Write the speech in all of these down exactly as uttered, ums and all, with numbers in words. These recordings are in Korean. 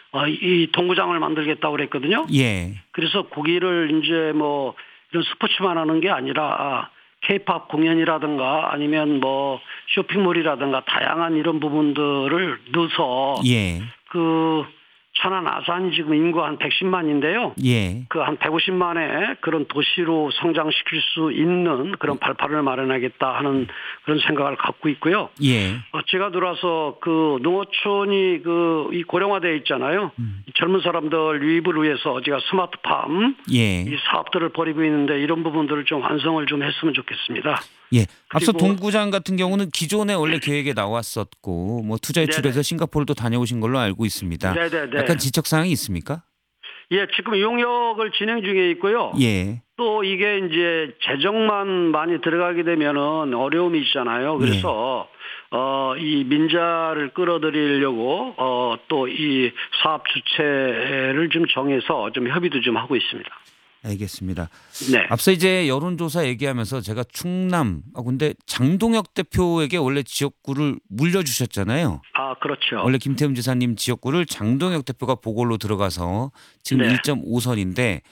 어, 이 동구장을 만들겠다고 그랬거든요. 예. 그래서 거기를 이제 뭐 이런 스포츠만 하는 게 아니라 케이팝 공연이라든가 아니면 뭐 쇼핑몰이라든가 다양한 이런 부분들을 넣어서 예. 그 천안 아산이 지금 인구 한 백십만인데요. 예. 그 한 백오십만의 그런 도시로 성장시킬 수 있는 그런 발판을 마련하겠다 하는 그런 생각을 갖고 있고요. 예. 어, 제가 들어와서 그 농어촌이 그 이 고령화되어 있잖아요. 음. 젊은 사람들 유입을 위해서 제가 스마트팜 예. 이 사업들을 벌이고 있는데 이런 부분들을 좀 완성을 좀 했으면 좋겠습니다. 예. 앞서 그리고- 동구장 같은 경우는 기존에 원래 계획에 나왔었고 뭐 투자 유출해서 네네. 싱가포르도 다녀오신 걸로 알고 있습니다. 네네네. 약간 지적 사항이 있습니까? 예, 지금 용역을 진행 중에 있고요. 예. 또 이게 이제 재정만 많이 들어가게 되면은 어려움이 있잖아요. 그래서 어, 이 민자를 끌어들이려고 어, 또 이 사업 주체를 좀 정해서 좀 협의도 좀 하고 있습니다. 알겠습니다. 네. 앞서 이제 여론조사 얘기하면서 제가 충남, 아 근데 장동혁 대표에게 원래 지역구를 물려주셨잖아요. 아, 그렇죠. 원래 김태흠 지사님 지역구를 장동혁 대표가 보궐로 들어가서 지금 네. 일 점 오 선인데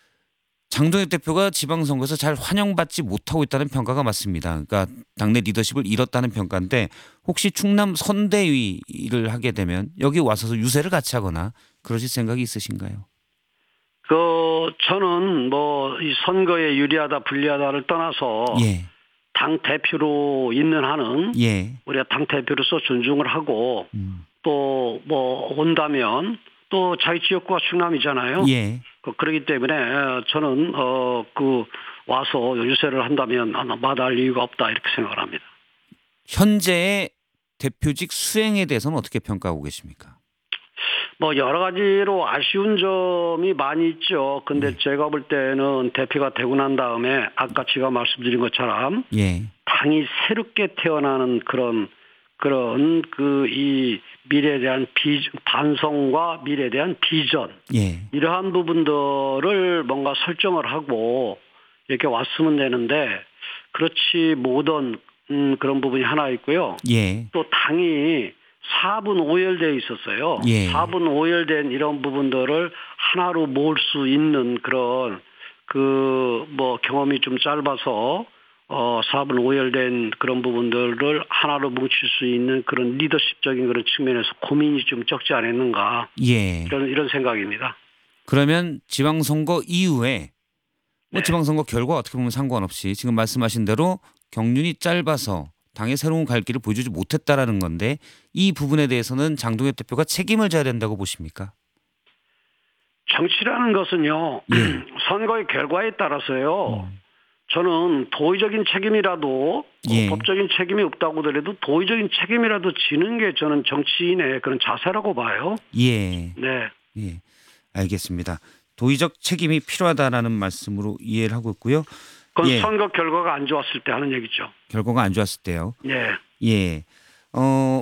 장동혁 대표가 지방선거에서 잘 환영받지 못하고 있다는 평가가 맞습니다. 그러니까 당내 리더십을 잃었다는 평가인데 혹시 충남 선대위를 하게 되면 여기 와서 유세를 같이 하거나 그러실 생각이 있으신가요? 그 저는 뭐 이 선거에 유리하다 불리하다를 떠나서 예. 당 대표로 있는 한은 예. 우리가 당 대표로서 존중을 하고 음. 또 뭐 온다면 또 자기 지역구가 충남이잖아요. 예. 그- 그렇기 때문에 저는 어 그 와서 유세를 한다면 마다할 이유가 없다 이렇게 생각을 합니다. 현재의 대표직 수행에 대해서는 어떻게 평가하고 계십니까? 뭐 여러 가지로 아쉬운 점이 많이 있죠. 근데 네. 제가 볼 때는 대표가 되고 난 다음에 아까 제가 말씀드린 것처럼 예. 당이 새롭게 태어나는 그런 그런 그 이 미래에 대한 비 반성과 미래에 대한 비전 예. 이러한 부분들을 뭔가 설정을 하고 이렇게 왔으면 되는데 그렇지 못한 음, 그런 부분이 하나 있고요. 예. 또 당이 사분 오열되어 있었어요. 예. 사분 오열된 이런 부분들을 하나로 모을 수 있는 그런 그 뭐 경험이 좀 짧아서 어 사분 오열된 그런 부분들을 하나로 뭉칠 수 있는 그런 리더십적인 그런 측면에서 고민이 좀 적지 않았는가 예. 이런 이런 생각입니다. 그러면 지방선거 이후에 뭐 네. 지방선거 결과 어떻게 보면 상관없이 지금 말씀하신 대로 경륜이 짧아서 당의 새로운 갈 길을 보여주지 못했다라는 건데 이 부분에 대해서는 장동혁 대표가 책임을 져야 된다고 보십니까? 정치라는 것은요. 예. 선거의 결과에 따라서요. 음. 저는 도의적인 책임이라도 예. 어, 법적인 책임이 없다고 하더라도 도의적인 책임이라도 지는 게 저는 정치인의 그런 자세라고 봐요. 예. 네. 예. 알겠습니다. 도의적 책임이 필요하다라는 말씀으로 이해를 하고 있고요. 그건 예. 선거 결과가 안 좋았을 때 하는 얘기죠. 결과가 안 좋았을 때요. 예. 예. 어,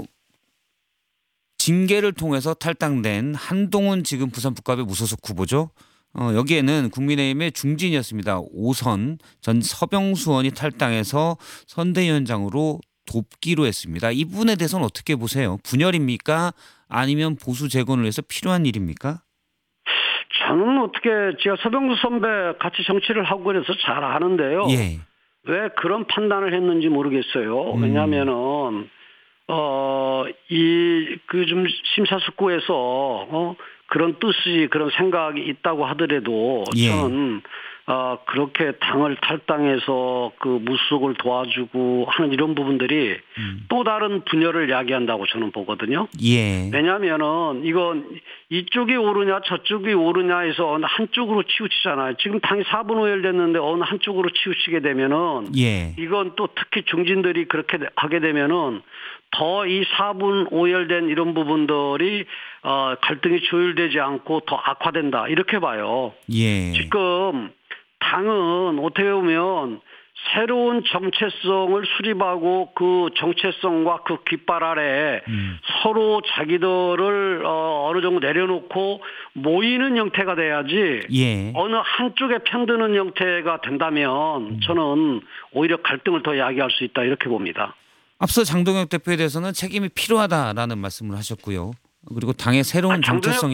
징계를 통해서 탈당된 한동훈 지금 부산북갑의 무소속 후보죠. 어, 여기에는 국민의힘의 중진이었습니다. 오선 전 서병수 의원이 탈당해서 선대위원장으로 돕기로 했습니다. 이 부분에 대해서는 어떻게 보세요? 분열입니까? 아니면 보수 재건을 위해서 필요한 일입니까? 저는 어떻게 제가 서병수 선배 같이 정치를 하고 그래서 잘 아는데요. 예. 왜 그런 판단을 했는지 모르겠어요. 음. 왜냐하면은 어, 이 그 좀 심사숙고해서 어, 그런 뜻이 그런 생각이 있다고 하더라도 예. 저는 어, 그렇게 당을 탈당해서 그 무속을 도와주고 하는 이런 부분들이 음. 또 다른 분열을 야기한다고 저는 보거든요. 예. 왜냐하면은 이건 이쪽이 오르냐 저쪽이 오르냐 해서 어느 한쪽으로 치우치잖아요. 지금 당이 사분 오열됐는데 어느 한쪽으로 치우치게 되면은 예. 이건 또 특히 중진들이 그렇게 하게 되면은 더 이 사분 오열된 이런 부분들이 어, 갈등이 조율되지 않고 더 악화된다 이렇게 봐요. 예. 지금 당은 어떻게 보면 새로운 정체성을 수립하고 그 정체성과 그 깃발 아래 음. 서로 자기들을 어, 어느 정도 내려놓고 모이는 형태가 돼야지 예. 어느 한쪽에 편드는 형태가 된다면 저는 오히려 갈등을 더 야기할 수 있다 이렇게 봅니다. 앞서 장동혁 대표에 대해서는 책임이 필요하다라는 말씀을 하셨고요. 그리고 당의 새로운 아, 장동혁 정체성이